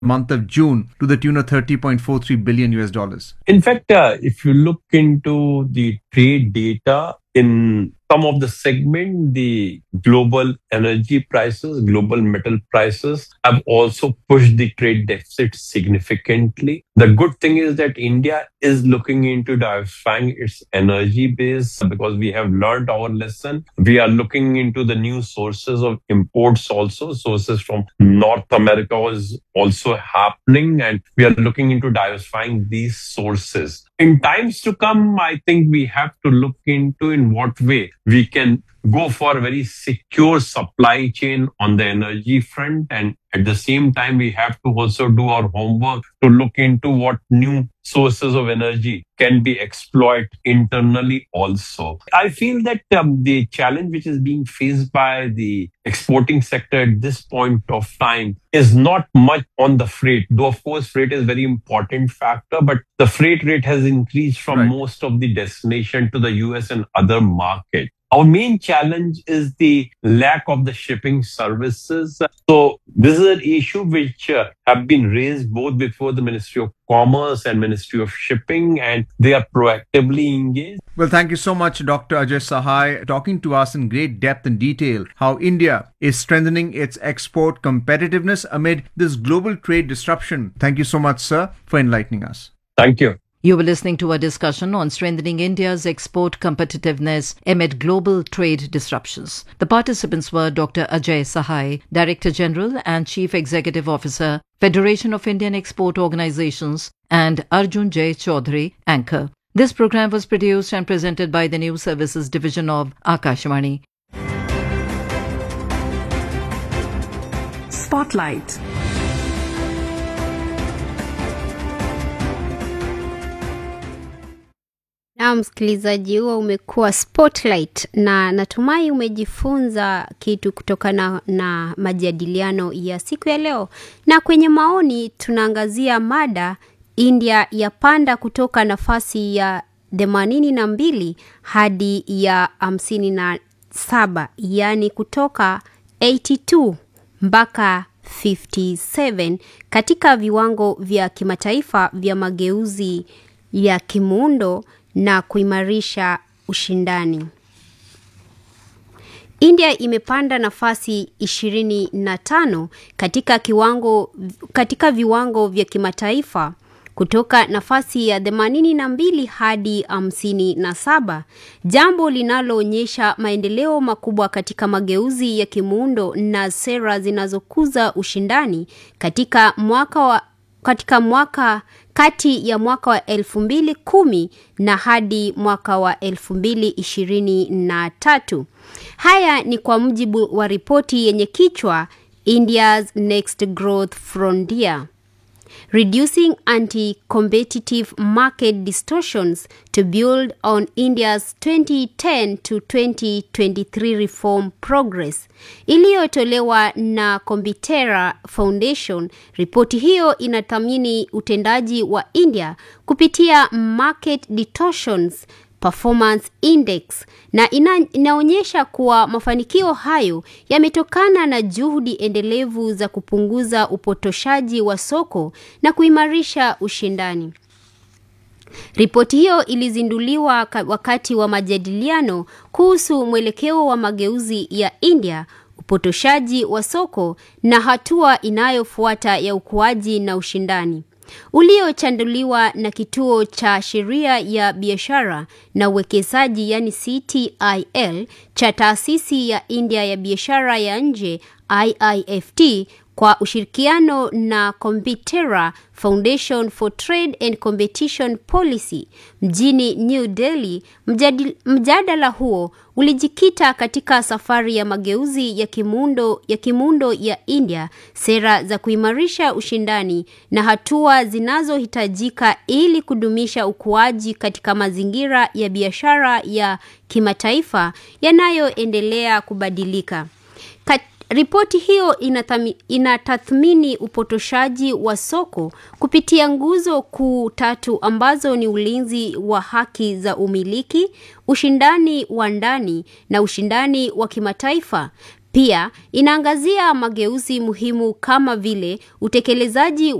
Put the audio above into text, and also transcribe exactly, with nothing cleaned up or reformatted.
month of June to the tune of thirty point four three billion U S dollars. In fact, uh, if you look into the trade data in some of the segment, the global energy prices, global metal prices have also pushed the trade deficit significantly. The good thing is that India is looking into diversifying its energy base because we have learned our lesson. We are looking into the new sources of imports also. Sources from North America is also happening, and we are looking into diversifying these sources. In times to come, I think we have to look into in what way we can go for a very secure supply chain on the energy front. And at the same time, we have to also do our homework to look into what new sources of energy can be exploited internally also. I feel that um, the challenge which is being faced by the exporting sector at this point of time is not much on the freight, though of course freight is a very important factor, but the freight rate has increased from Right. most of the destination to the U S and other markets. Our main challenge is the lack of the shipping services. So this is an issue which uh, have been raised both before the Ministry of Commerce and Ministry of Shipping, and they are proactively engaged. Well, thank you so much, Doctor Ajay Sahai, talking to us in great depth and detail how India is strengthening its export competitiveness amid this global trade disruption. Thank you so much, sir, for enlightening us. Thank you. You were listening to a discussion on strengthening India's export competitiveness amid global trade disruptions. The participants were Doctor Ajay Sahai, Director General and Chief Executive Officer, Federation of Indian Export Organizations, and Arjun J. Chaudhary, anchor. This program was produced and presented by the News Services Division of Akashvani. Spotlight. Na msikilizaji, huo umekuwa Spotlight, na natumai umejifunza kitu kutokana na majadiliano ya siku ya leo. Na kwenye maoni tunaangazia mada India yapanda kutoka nafasi ya themanini na mbili hadi ya hamsini na saba, yani kutoka themanini na mbili mpaka hamsini na saba katika viwango vya kimataifa vya mageuzi ya kimuundo na kuimarisha ushindani. India imepanda nafasi ishirini na tano katika kiwango katika viwango vya kimataifa kutoka nafasi ya themanini na mbili hadi hamsini na saba, jambo linaloonyesha maendeleo makubwa katika mageuzi ya kimuundo na sera zinazokuza ushindani katika mwaka wa katika mwaka kati ya mwaka wa elfu mbili kumi na hadi mwaka wa elfu mbili ishirini na tatu. Haya ni kwa mujibu wa ripoti yenye kichwa India's Next Growth Frontier, Reducing Anti-Competitive Market Distortions to Build on India's twenty ten to twenty twenty-three Reform Progress, iliyotolewa na Combitera Foundation. Ripoti hiyo inathamini utendaji wa India kupitia Market Distortions Performance Index, na ina, inaonyesha kuwa mafanikio hayo yametokana na juhudi endelevu za kupunguza upotoshaji wa soko na kuimarisha ushindani. Ripoti hiyo ilizinduliwa wakati wa majadiliano kuhusu mwelekeo wa mageuzi ya India, upotoshaji wa soko na hatua inayofuata ya ukuaji na ushindani, uliochanduliwa na Kituo cha Sheria ya Biashara na Uwekezaji, yani C T I L, cha Taasisi ya India ya Biashara ya Nje I I F T kwa ushirikiano na Combitera Foundation for Trade and Competition Policy mjini New Delhi. Mjadil, mjadala huo ulijikita katika safari ya mageuzi ya kimuundo ya kimuundo ya India, sera za kuimarisha ushindani na hatua zinazohitajika ili kudumisha ukuaji katika mazingira ya biashara ya kimataifa yanayoendelea kubadilika. Kat Ripoti hiyo inatathmini upotoshaji wa soko kupitia nguzo kuu tatu ambazo ni ulinzi wa haki za umiliki, ushindani wa ndani na ushindani wa kimataifa. Pia inaangazia mageuzi muhimu kama vile utekelezaji